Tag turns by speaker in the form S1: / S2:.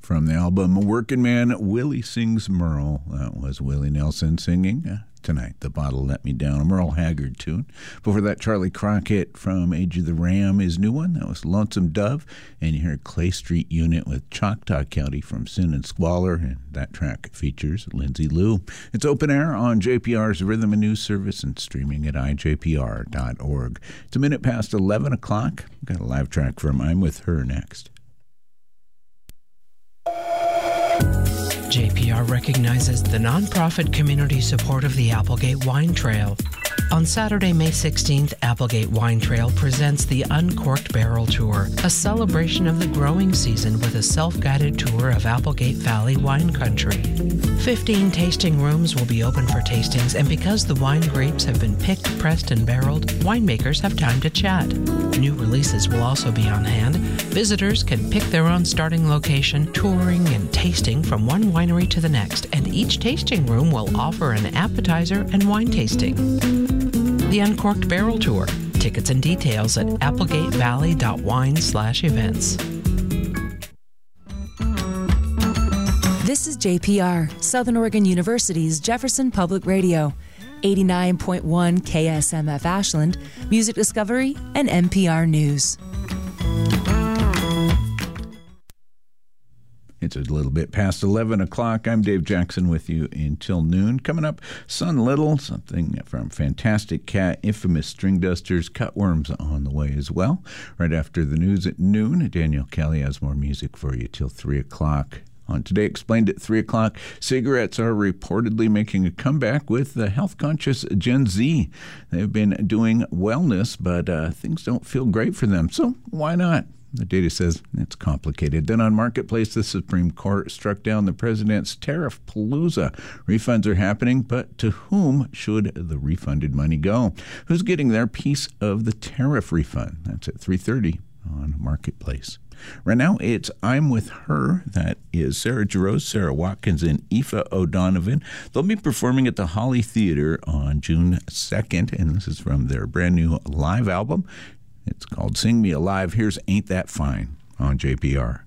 S1: From the album Working Man, Willie Sings Merle. That was Willie Nelson singing tonight, The Bottle Let Me Down, a Merle Haggard tune. Before that, Charlie Crockett from Age of the Ram, his new one. That was Lonesome Dove. And you heard Clay Street Unit with Choctaw County from Sin and Squalor. And that track features Lindsay Lou. It's open air on JPR's Rhythm and News Service and streaming at ijpr.org. It's a minute past 11 o'clock. Got a live track from I'm With Her next.
S2: JPR recognizes the nonprofit community support of the Applegate Wine Trail. On Saturday, May 16th, Applegate Wine Trail presents the Uncorked Barrel Tour, a celebration of the growing season with a self-guided tour of Applegate Valley wine country. 15 tasting rooms will be open for tastings, and because the wine grapes have been picked, pressed, and barreled, winemakers have time to chat. New releases will also be on hand. Visitors can pick their own starting location, touring and tasting from one winery to the next, and each tasting room will offer an appetizer and wine tasting. The Uncorked Barrel Tour. Tickets and details at applegatevalley.wine/events.
S3: This is JPR, Southern Oregon University's Jefferson Public Radio, 89.1 KSMF Ashland, Music Discovery, and NPR News.
S1: It's a little bit past 11 o'clock. I'm Dave Jackson with you until noon. Coming up, Sun Little, something from Fantastic Cat, Infamous String Dusters, Cutworms on the way as well. Right after the news at noon, Daniel Kelly has more music for you till 3 o'clock. On Today Explained at 3 o'clock, cigarettes are reportedly making a comeback with the health-conscious Gen Z. They've been doing wellness, but things don't feel great for them, so why not? The data says it's complicated. Then on Marketplace, the Supreme Court struck down the president's tariff palooza. Refunds are happening, but to whom should the refunded money go? Who's getting their piece of the tariff refund? That's at 3:30 on Marketplace. Right now, it's I'm With Her. That is Sarah Jarosz, Sarah Watkins, and Aoife O'Donovan. They'll be performing at the Holly Theater on June 2nd, and this is from their brand new live album. It's called Sing Me Alive. Here's Ain't That Fine on JPR.